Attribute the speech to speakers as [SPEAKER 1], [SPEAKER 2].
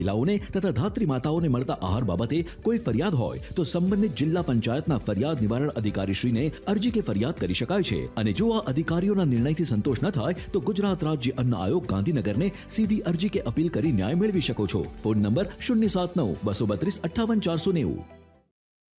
[SPEAKER 1] મહિલાઓને તથા ધાત્રી માતાઓને મળતા આહાર બાબતે કોઈ ફરિયાદ હોય તો સંબંધિત જિલ્લા પંચાયતના ફરિયાદ નિવારણ અધિકારીશ્રીને અરજી કે ફરિયાદ કરી શકાય છે અને જો આ અધિકારીઓના નિર્ણયથી સંતોષ ન થાય તો ગુજરાત રાજ્ય અન્ન આયોગ ગાંધીનગરને સીધી અરજી કે અપીલ કરી ન્યાય મેળવી શકો છો. Phone number 079 232 58 490.